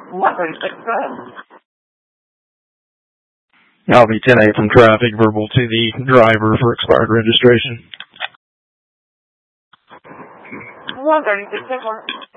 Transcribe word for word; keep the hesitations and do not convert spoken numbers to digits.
one thirty-six, go ahead. I'll be ten eight from traffic, verbal to the driver for expired registration. one thirty-six, take one.